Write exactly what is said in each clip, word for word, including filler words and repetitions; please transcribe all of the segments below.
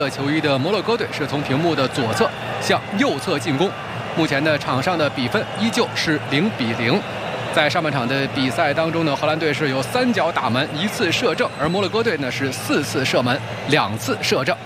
球衣的摩洛哥队是从屏幕的左侧向右侧进攻。目前呢，场上的比分依旧是零比零。在上半场的比赛当中呢，荷兰队是有三脚打门，一次射正，而摩洛哥队呢是四次射门，两次射正。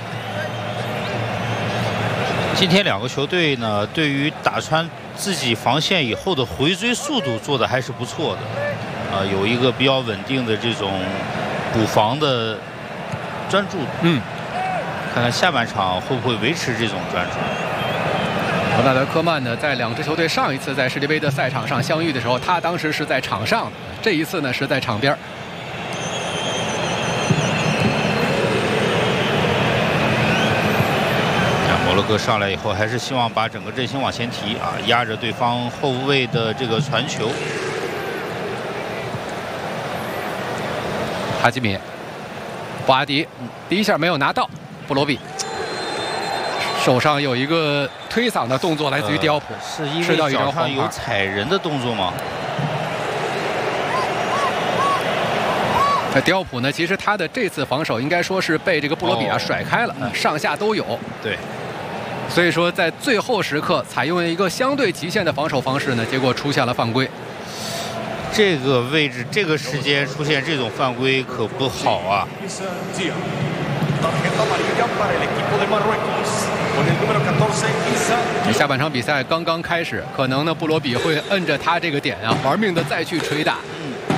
今天两个球队呢，对于打穿自己防线以后的回追速度做的还是不错的，啊、呃，有一个比较稳定的这种补防的专注。嗯。看看下半场会不会维持这种专注。 伯纳德科曼呢，在两支球队上一次在世界杯的赛场上相遇的时候，他当时是在场上，这一次呢是在场边。 摩洛哥上来以后，还是希望把整个阵型往前提啊，压着对方后卫的这个传球。 哈基米，布阿迪第一下没有拿到。布罗比手上有一个推搡的动作，来自于迪奥普， 呃、是因为脚上有踩人的动作吗？ 那迪奥普呢？其实他的这次防守应该说是被这个布罗比啊、哦、甩开了，上下都有。 对， 所以说在最后时刻采用了一个相对极限的防守方式呢，结果出现了犯规。 这个位置、这个时间出现这种犯规可不好啊！ 下半场比赛刚刚开始，可能呢布罗比会摁着他这个点啊，玩命的再去捶打。 嗯。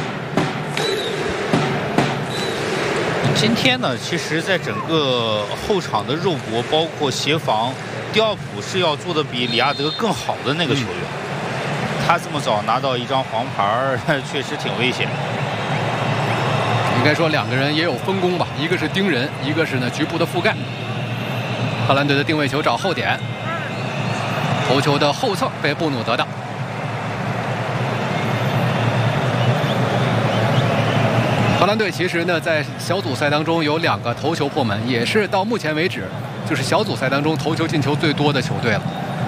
今天呢，其实在整个后场的肉搏，包括协防，迪奥普是要做的比里亚德更好的那个球员。嗯、他这么早拿到一张黄牌，确实挺危险。 应该说两个人也有分工吧，一个是盯人，一个是呢局部的覆盖。荷兰队的定位球找后点，头球的后侧被布努得到。荷兰队其实呢在小组赛当中有两个头球破门，也是到目前为止就是小组赛当中头球进球最多的球队了。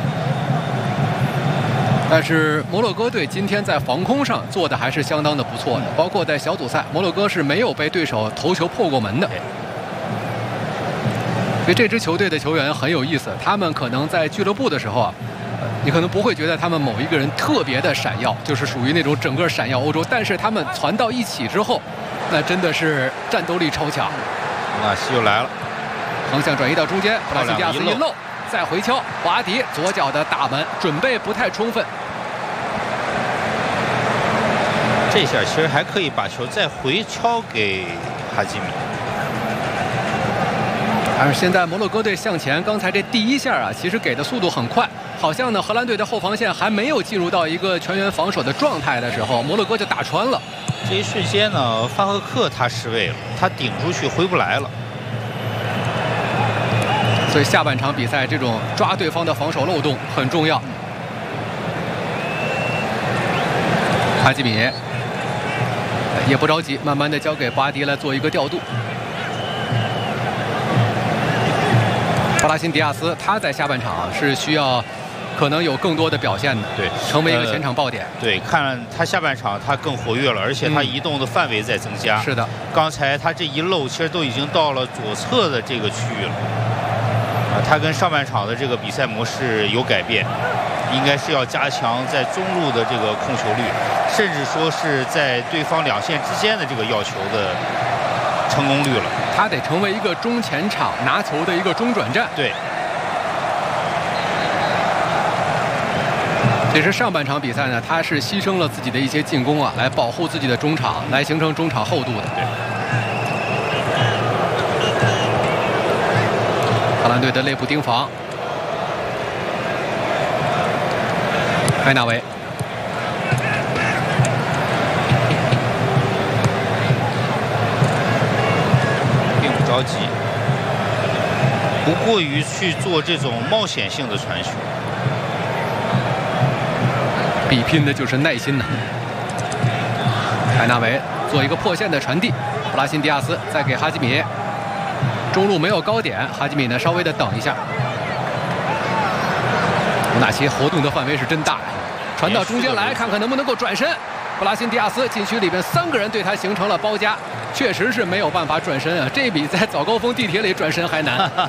但是摩洛哥队今天在防空上做的还是相当的不错的，包括在小组赛，摩洛哥是没有被对手头球破过门的。所以这支球队的球员很有意思，他们可能在俱乐部的时候啊，你可能不会觉得他们某一个人特别的闪耀，就是属于那种整个闪耀欧洲，但是他们团到一起之后，那真的是战斗力超强。 纳西又来了， 横向转移到中间，布拉西迪亚斯一漏。再回敲，华迪左脚的大门准备不太充分， 这下其实还可以把球再回敲给哈基米。 但是现在摩洛哥队向前，刚才这第一下啊，其实给的速度很快，好像呢荷兰队的后防线还没有进入到一个全员防守的状态的时候，摩洛哥就打穿了。 这一瞬间呢，范赫克他失位了，他顶出去回不来了。 所以下半场比赛这种抓对方的防守漏洞很重要。哈基米也不着急，慢慢的交给巴迪来做一个调度。布拉辛迪亚斯他在下半场是需要可能有更多的表现的， 对， 成为一个前场爆点。 呃、对，看他下半场他更活跃了，而且他移动的范围在增加。 嗯、是的， 刚才他这一漏，其实都已经到了左侧的这个区域了。啊，他跟上半场的这个比赛模式有改变，应该是要加强在中路的这个控球率，甚至说是在对方两线之间的这个要球的成功率了。 他得成为一个中前场拿球的一个中转站。 对。 其实上半场比赛呢，他是牺牲了自己的一些进攻啊，来保护自己的中场，来形成中场厚度的。 对。 荷兰队的内部盯防，埃纳维， 并不着急，不过于去做这种冒险性的传球。 比拼的就是耐心呐。埃纳维做一个破线的传递，布拉辛迪亚斯再给哈基米。中路没有高点，哈基米呢稍微的等一下。乌纳奇活动的范围是真大呀，传到中间来看看能不能够转身。布拉辛迪亚斯禁区里边三个人对他形成了包夹， 确实是没有办法转身啊！这比在早高峰地铁里转身还难。